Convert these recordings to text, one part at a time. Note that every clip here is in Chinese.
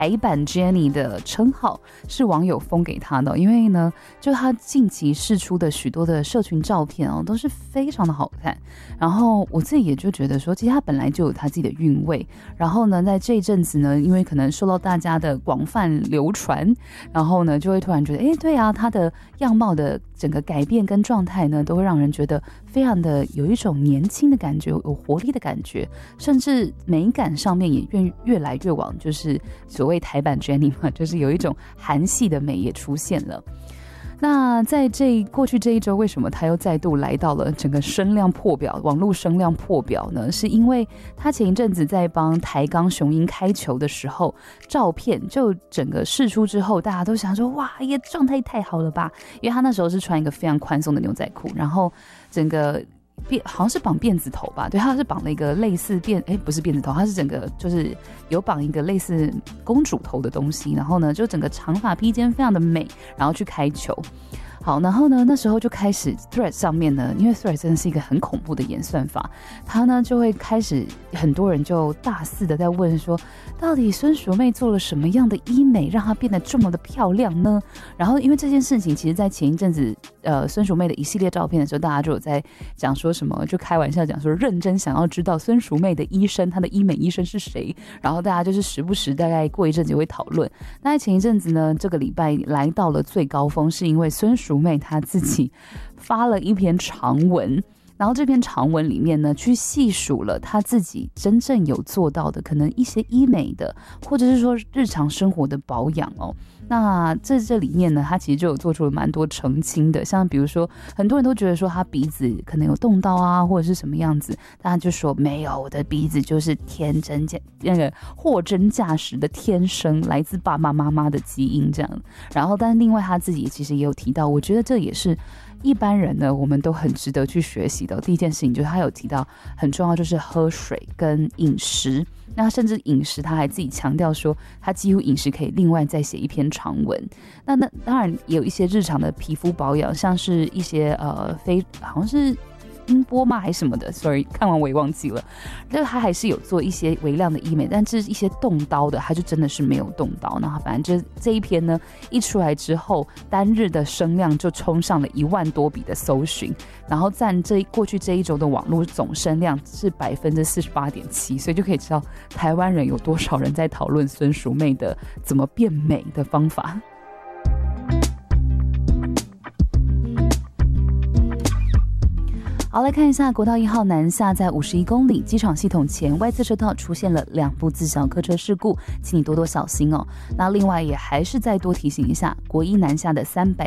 台版 Jenny 的称号是网友封给他的，因为呢，就他近期释出的许多的社群照片哦，都是非常的好看。然后我自己也就觉得说，其实他本来就有他自己的韵味。然后呢，在这一阵子呢，因为可能受到大家的广泛流传，然后呢，就会突然觉得，哎，对啊，他的样貌的整个改变跟状态呢，都会让人觉得非常的有一种年轻的感觉，有活力的感觉，甚至美感上面也越来越往就是所谓台版 Jenny 嘛，就是有一种韩系的美也出现了。那在过去这一周，为什么他又再度来到了整个声量破表，网络声量破表呢？是因为他前一阵子在帮台钢雄鹰开球的时候，照片就整个释出之后，大家都想说，哇，也状态太好了吧？因为他那时候是穿一个非常宽松的牛仔裤，然后整个好像是绑辫子头吧，对，他是绑了一个类似不是辫子头，他是整个就是有绑一个类似公主头的东西，然后呢就整个长发披肩非常的美，然后去开球。好，然后呢那时候就开始 Threads 上面呢，因为 Threads 真的是一个很恐怖的演算法，他呢就会开始很多人就大肆的在问说，到底孙淑媚做了什么样的医美让她变得这么的漂亮呢？然后因为这件事情其实在前一阵子孙淑媚的一系列照片的时候，大家就有在讲说什么，就开玩笑讲说认真想要知道孙淑媚的医生，她的医美医生是谁，然后大家就是时不时大概过一阵子会讨论。那在前一阵子呢，这个礼拜来到了最高峰，是因为孙淑媚她自己发了一篇长文，然后这篇长文里面呢，去细数了她自己真正有做到的可能一些医美的，或者是说日常生活的保养哦。那这里面呢，他其实就有做出了蛮多澄清的，像比如说很多人都觉得说他鼻子可能有动到啊，或者是什么样子，但他就说没有，我的鼻子就是那个货真价实的天生来自爸爸妈妈的基因这样。然后但另外他自己其实也有提到，我觉得这也是一般人呢我们都很值得去学习的。第一件事情就是他有提到很重要，就是喝水跟饮食。那甚至饮食他还自己强调说，他几乎饮食可以另外再写一篇长文。那当然也有一些日常的皮肤保养，像是一些好像是音波吗还是什么的 ，sorry， 看完我也忘记了。但他还是有做一些微量的医美，但这一些动刀的，他就真的是没有动刀。那反正这一篇呢一出来之后，单日的声量就冲上了1万多笔的搜寻，然后占过去这一周的网络总声量是 48.7%， 所以就可以知道台湾人有多少人在讨论孙淑媚的怎么变美的方法。好，来看一下国道1号南下，在51公里机场系统前外侧车道出现了2部自小客车事故，请你多多小心哦。那另外也还是再多提醒一下，国一南下的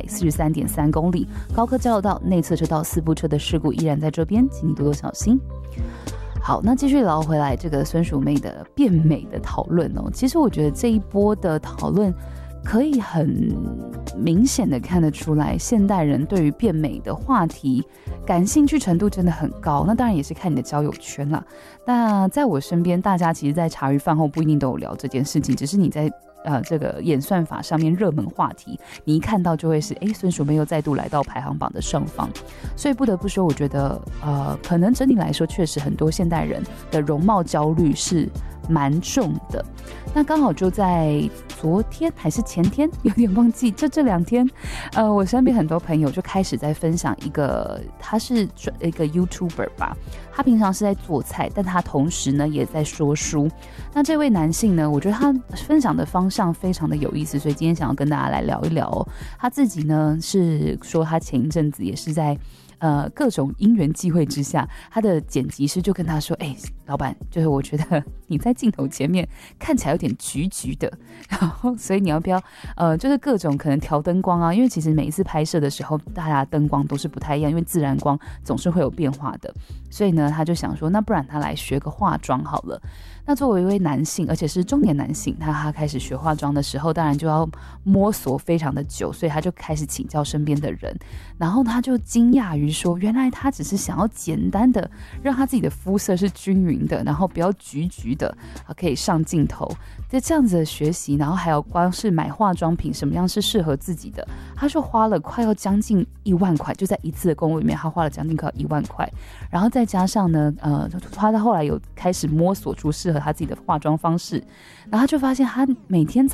343.3公里高科交流道内侧车道4部车的事故依然在这边，请你多多小心。好，那继续聊回来这个孙淑媚的变美的讨论哦。其实我觉得这一波的讨论可以很明显的看得出来，现代人对于变美的话题感兴趣程度真的很高。那当然也是看你的交友圈啦。那在我身边，大家其实在茶余饭后不一定都有聊这件事情，只是你在这个演算法上面热门话题，你一看到就会是孙淑媚又再度来到排行榜的上方。所以不得不说，我觉得可能整体来说，确实很多现代人的容貌焦虑是蛮重的。那刚好就在昨天还是前天，有点忘记，这2天，我身边很多朋友就开始在分享一个，他是一个 YouTuber 吧，他平常是在做菜，但他同时呢也在说书。那这位男性呢，我觉得他分享的方向非常的有意思，所以今天想要跟大家来聊一聊哦。他自己呢是说，他前一阵子也是在各种因缘际会之下，他的剪辑师就跟他说，老板，就是我觉得你在镜头前面看起来有点橘橘的，然后所以你要不要就是各种可能调灯光啊，因为其实每一次拍摄的时候大家的灯光都是不太一样，因为自然光总是会有变化的，所以呢他就想说，那不然他来学个化妆好了。那作为一位男性，而且是中年男性，他开始学化妆的时候，当然就要摸索非常的久，所以他就开始请教身边的人，然后他就惊讶于说，原来他只是想要简单的让他自己的肤色是均匀的，然后不要橘橘的，可以上镜头。在这样子的学习，然后还有光是买化妆品什么样是适合自己的，他就花了快要将近1万块，就在一次的购物里面，他花了将近快1万块，然后再加上呢，他后来有开始摸索出适合他自己的化妆方式，然后他就发现他每天